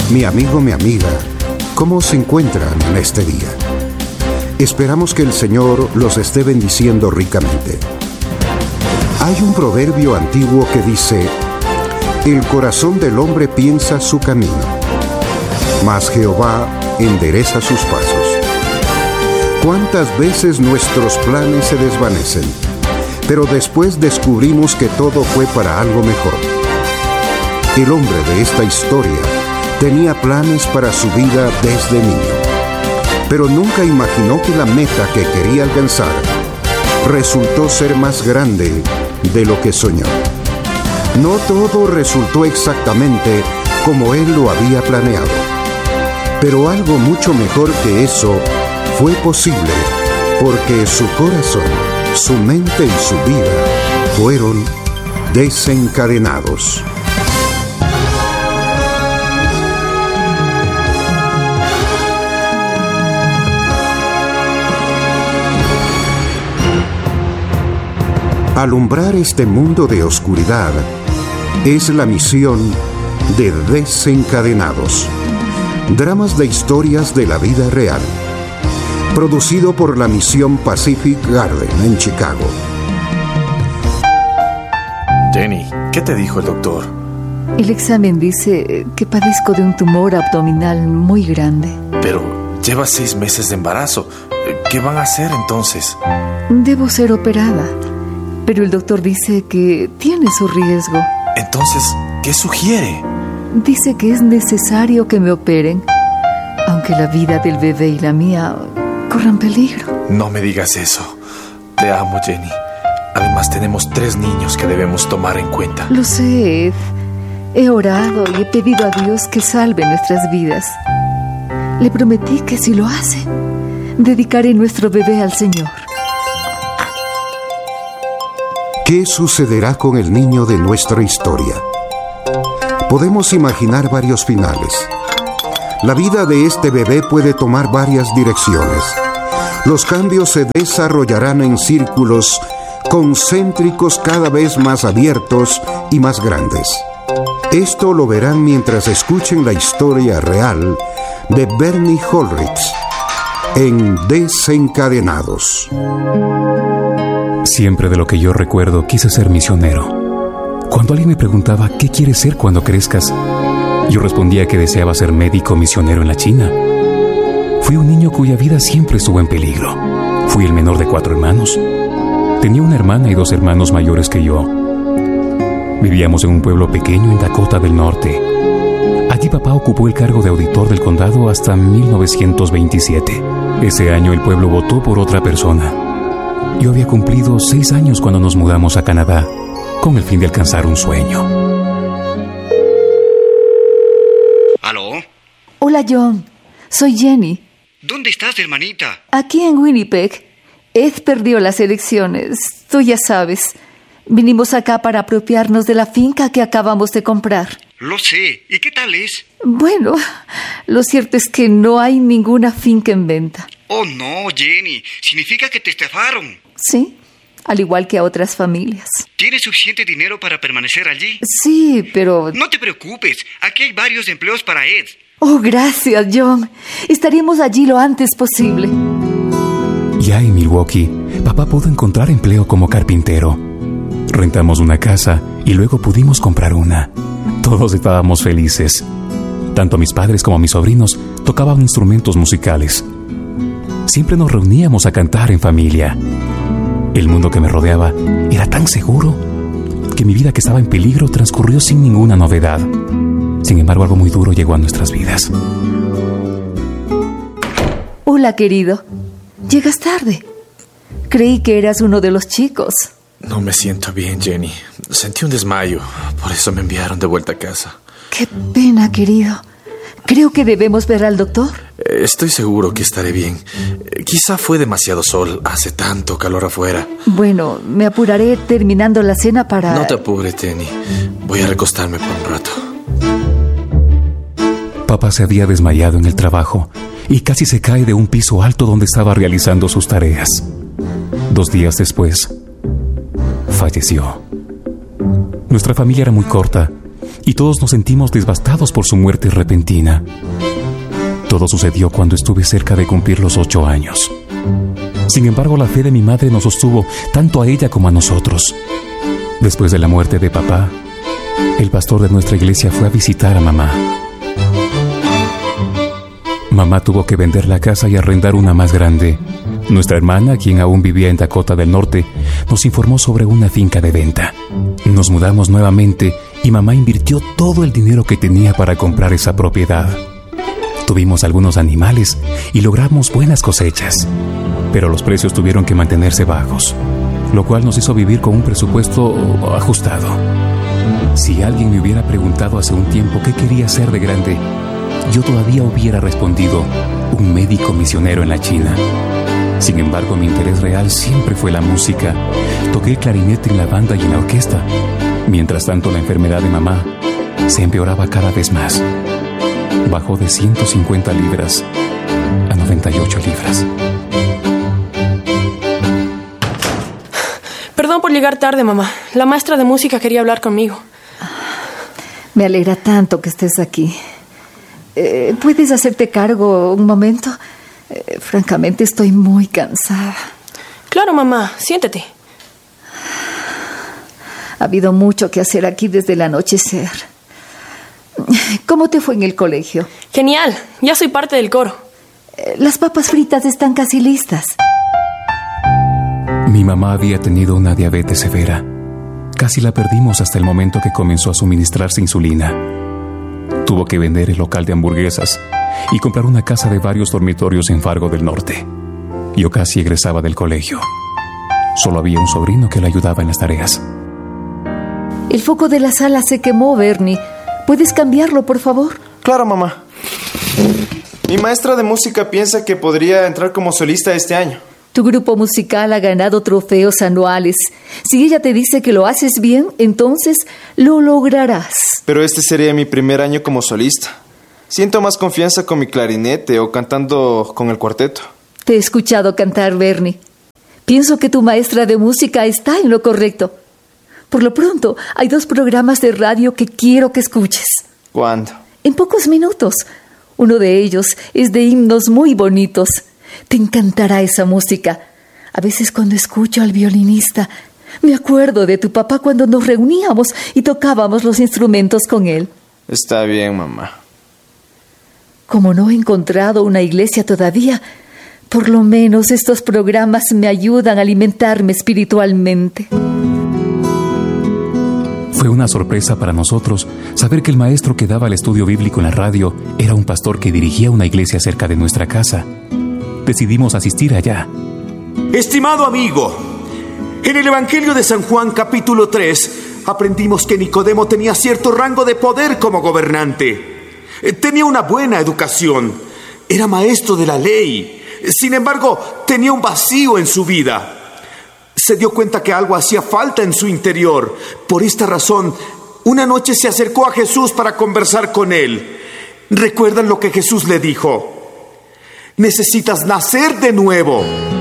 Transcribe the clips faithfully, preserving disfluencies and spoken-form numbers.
Mi amigo, mi amiga, ¿cómo se encuentran en este día? Esperamos que el Señor los esté bendiciendo ricamente. Hay un proverbio antiguo que dice: el corazón del hombre piensa su camino, mas Jehová endereza sus pasos. ¿Cuántas veces nuestros planes se desvanecen? Pero después descubrimos que todo fue para algo mejor. El hombre de esta historia tenía planes para su vida desde niño, pero nunca imaginó que la meta que quería alcanzar resultó ser más grande de lo que soñó. No todo resultó exactamente como él lo había planeado, pero algo mucho mejor que eso fue posible porque su corazón, su mente y su vida fueron desencadenados. Alumbrar este mundo de oscuridad es la misión de Desencadenados. Dramas de historias de la vida real. Producido por la misión Pacific Garden en Chicago. Jenny, ¿qué te dijo el doctor? El examen dice que padezco de un tumor abdominal muy grande. Pero llevas seis meses de embarazo. ¿Qué van a hacer entonces? Debo ser operada, pero el doctor dice que tiene su riesgo. Entonces, ¿qué sugiere? Dice que es necesario que me operen, aunque la vida del bebé y la mía corran peligro. No me digas eso. Te amo, Jenny. Además, tenemos tres niños que debemos tomar en cuenta. Lo sé, Ed. He orado y he pedido a Dios que salve nuestras vidas. Le prometí que si lo hace, dedicaré nuestro bebé al Señor. ¿Qué sucederá con el niño de nuestra historia? Podemos imaginar varios finales. La vida de este bebé puede tomar varias direcciones. Los cambios se desarrollarán en círculos concéntricos cada vez más abiertos y más grandes. Esto lo verán mientras escuchen la historia real de Bernie Holrich en Desencadenados. Siempre de lo que yo recuerdo quise ser misionero. Cuando alguien me preguntaba ¿qué quieres ser cuando crezcas?, yo respondía que deseaba ser médico misionero en la China. Fui un niño cuya vida siempre estuvo en peligro. Fui el menor de cuatro hermanos. Tenía una hermana y dos hermanos mayores que yo. Vivíamos en un pueblo pequeño en Dakota del Norte. Allí papá ocupó el cargo de auditor del condado hasta mil novecientos veintisiete. Ese año el pueblo votó por otra persona. Yo había cumplido seis años cuando nos mudamos a Canadá, con el fin de alcanzar un sueño. ¿Aló? Hola, John. Soy Jenny. ¿Dónde estás, hermanita? Aquí en Winnipeg. Ed perdió las elecciones. Tú ya sabes. Vinimos acá para apropiarnos de la finca que acabamos de comprar. Lo sé. ¿Y qué tal es? Bueno, lo cierto es que no hay ninguna finca en venta. Oh, no, Jenny. Significa que te estafaron. Sí, al igual que a otras familias. ¿Tienes suficiente dinero para permanecer allí? Sí, pero... No te preocupes. Aquí hay varios empleos para Ed. Oh, gracias, John. Estaremos allí lo antes posible. Ya en Milwaukee, papá pudo encontrar empleo como carpintero. Rentamos una casa y luego pudimos comprar una. Todos estábamos felices. Tanto mis padres como mis sobrinos tocaban instrumentos musicales. Siempre nos reuníamos a cantar en familia. El mundo que me rodeaba era tan seguro que mi vida que estaba en peligro transcurrió sin ninguna novedad. Sin embargo, algo muy duro llegó a nuestras vidas. Hola, querido. Llegas tarde. Creí que eras uno de los chicos. No me siento bien, Jenny. Sentí un desmayo. Por eso me enviaron de vuelta a casa. Qué pena, querido. Creo que debemos ver al doctor. Estoy seguro que estaré bien. Quizá fue demasiado sol. Hace tanto calor afuera. Bueno, me apuraré terminando la cena para... No te apures, Jenny. Voy a recostarme por un rato. Papá se había desmayado en el trabajo y casi se cae de un piso alto donde estaba realizando sus tareas. Dos días después, falleció. Nuestra familia era muy corta y todos nos sentimos devastados por su muerte repentina. Todo sucedió cuando estuve cerca de cumplir los ocho años. Sin embargo, la fe de mi madre nos sostuvo tanto a ella como a nosotros. Después de la muerte de papá, el pastor de nuestra iglesia fue a visitar a mamá. Mamá tuvo que vender la casa y arrendar una más grande. Nuestra hermana, quien aún vivía en Dakota del Norte, nos informó sobre una finca de venta. Nos mudamos nuevamente y mamá invirtió todo el dinero que tenía para comprar esa propiedad. Tuvimos algunos animales y logramos buenas cosechas, pero los precios tuvieron que mantenerse bajos, lo cual nos hizo vivir con un presupuesto ajustado. Si alguien me hubiera preguntado hace un tiempo qué quería hacer de grande, yo todavía hubiera respondido, un médico misionero en la China. Sin embargo, mi interés real siempre fue la música. Toqué el clarinete en la banda y en la orquesta. Mientras tanto, la enfermedad de mamá se empeoraba cada vez más. Bajó de ciento cincuenta libras a noventa y ocho libras. Perdón por llegar tarde, mamá. La maestra de música quería hablar conmigo. Me alegra tanto que estés aquí. Eh, ¿Puedes hacerte cargo un momento? Eh, francamente, estoy muy cansada. Claro, mamá. Siéntate. Ha habido mucho que hacer aquí desde el anochecer. ¿Cómo te fue en el colegio? Genial. Ya soy parte del coro. Eh, las papas fritas están casi listas. Mi mamá había tenido una diabetes severa. Casi la perdimos hasta el momento que comenzó a suministrarse insulina. Tuvo que vender el local de hamburguesas y comprar una casa de varios dormitorios en Fargo del Norte. Yo casi egresaba del colegio. Solo había un sobrino que la ayudaba en las tareas. El foco de la sala se quemó, Bernie. ¿Puedes cambiarlo, por favor? Claro, mamá. Mi maestra de música piensa que podría entrar como solista este año. Tu grupo musical ha ganado trofeos anuales. Si ella te dice que lo haces bien, entonces lo lograrás. Pero este sería mi primer año como solista. Siento más confianza con mi clarinete o cantando con el cuarteto. Te he escuchado cantar, Bernie. Pienso que tu maestra de música está en lo correcto. Por lo pronto, hay dos programas de radio que quiero que escuches. ¿Cuándo? En pocos minutos. Uno de ellos es de himnos muy bonitos. Te encantará esa música. A veces cuando escucho al violinista, me acuerdo de tu papá cuando nos reuníamos y tocábamos los instrumentos con él. Está bien, mamá. Como no he encontrado una iglesia todavía, por lo menos estos programas me ayudan a alimentarme espiritualmente. Fue una sorpresa para nosotros saber que el maestro que daba el estudio bíblico en la radio era un pastor que dirigía una iglesia cerca de nuestra casa. Decidimos asistir allá. Estimado amigo, en el Evangelio de San Juan capítulo tres aprendimos que Nicodemo tenía cierto rango de poder como gobernante. Tenía una buena educación, era maestro de la ley. Sin embargo, tenía un vacío en su vida. Se dio cuenta que algo hacía falta en su interior. Por esta razón, una noche se acercó a Jesús para conversar con él. ¿Recuerdan lo que Jesús le dijo? Necesitas nacer de nuevo.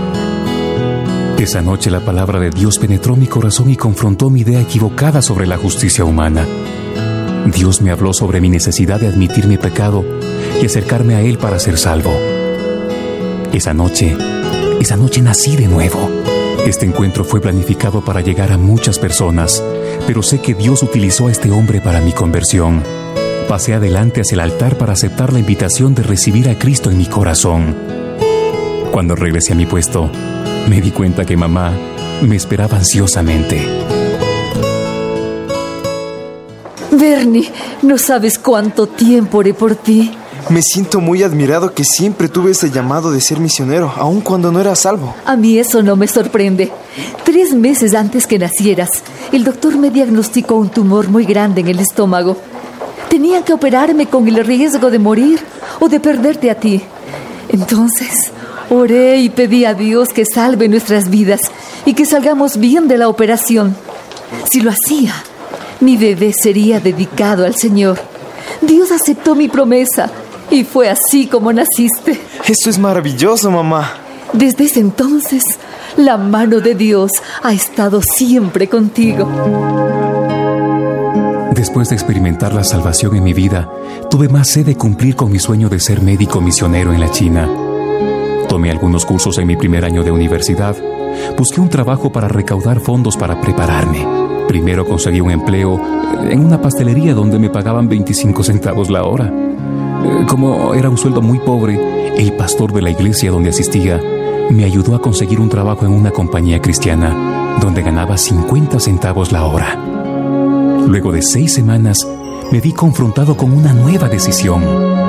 Esa noche la palabra de Dios penetró mi corazón y confrontó mi idea equivocada sobre la justicia humana. Dios me habló sobre mi necesidad de admitir mi pecado y acercarme a Él para ser salvo. Esa noche, esa noche nací de nuevo. Este encuentro fue planificado para llegar a muchas personas, pero sé que Dios utilizó a este hombre para mi conversión. Pasé adelante hacia el altar para aceptar la invitación de recibir a Cristo en mi corazón. Cuando regresé a mi puesto, me di cuenta que mamá me esperaba ansiosamente. Bernie, no sabes cuánto tiempo oré por ti. Me siento muy admirado que siempre tuve ese llamado de ser misionero, aun cuando no era salvo. A mí eso no me sorprende. Tres meses antes que nacieras, el doctor me diagnosticó un tumor muy grande en el estómago. Tenían que operarme con el riesgo de morir o de perderte a ti. Entonces, oré y pedí a Dios que salve nuestras vidas y que salgamos bien de la operación. Si lo hacía, mi bebé sería dedicado al Señor. Dios aceptó mi promesa y fue así como naciste. Eso es maravilloso, mamá. Desde ese entonces, la mano de Dios ha estado siempre contigo. Después de experimentar la salvación en mi vida, tuve más sed de cumplir con mi sueño de ser médico misionero en la China. Tomé algunos cursos en mi primer año de universidad. Busqué un trabajo para recaudar fondos para prepararme. Primero conseguí un empleo en una pastelería donde me pagaban veinticinco centavos la hora. Como era un sueldo muy pobre, el pastor de la iglesia donde asistía me ayudó a conseguir un trabajo en una compañía cristiana donde ganaba cincuenta centavos la hora. Luego de seis semanas, me vi confrontado con una nueva decisión.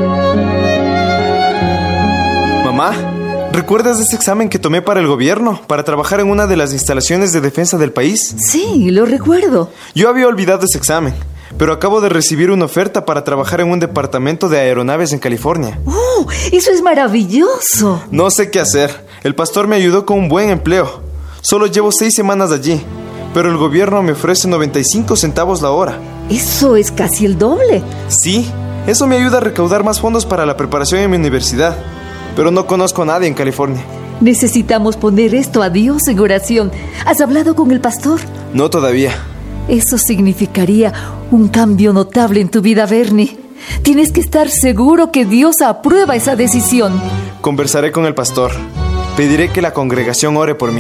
Mamá, ¿recuerdas ese examen que tomé para el gobierno, para trabajar en una de las instalaciones de defensa del país? Sí, lo recuerdo. Yo había olvidado ese examen, pero acabo de recibir una oferta para trabajar en un departamento de aeronaves en California. ¡Oh, eso es maravilloso! No sé qué hacer. El pastor me ayudó con un buen empleo. Solo llevo seis semanas allí, pero el gobierno me ofrece noventa y cinco centavos la hora. Eso es casi el doble. Sí, eso me ayuda a recaudar más fondos para la preparación en mi universidad, pero no conozco a nadie en California. Necesitamos poner esto a Dios en oración. ¿Has hablado con el pastor? No todavía. Eso significaría un cambio notable en tu vida, Bernie. Tienes que estar seguro que Dios aprueba esa decisión. Conversaré con el pastor. Pediré que la congregación ore por mí.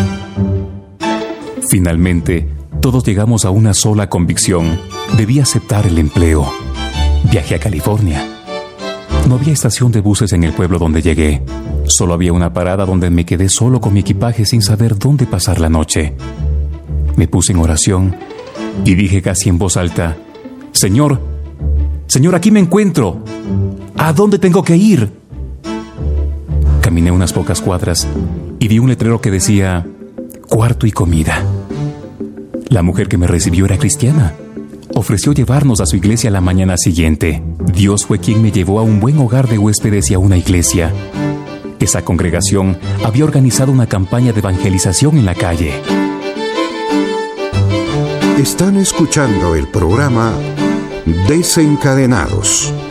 Finalmente, todos llegamos a una sola convicción. Debí aceptar el empleo. Viajé a California. No había estación de buses en el pueblo donde llegué. Solo había una parada donde me quedé solo con mi equipaje sin saber dónde pasar la noche. Me puse en oración y dije casi en voz alta: Señor, Señor, aquí me encuentro. ¿A dónde tengo que ir? Caminé unas pocas cuadras y vi un letrero que decía: cuarto y comida. La mujer que me recibió era cristiana. Ofreció llevarnos a su iglesia la mañana siguiente. Dios fue quien me llevó a un buen hogar de huéspedes y a una iglesia. Esa congregación había organizado una campaña de evangelización en la calle. Están escuchando el programa Desencadenados.